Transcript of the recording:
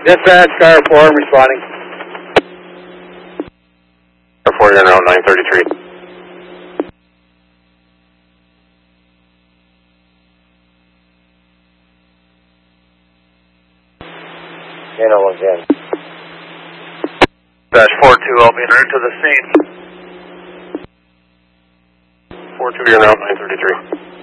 Dispatch, Sky 4, I'm responding. Sky 4, you're on route 933. Again. Dispatch 4-2, I'll be in route to the scene. 4-2, you're on route 933.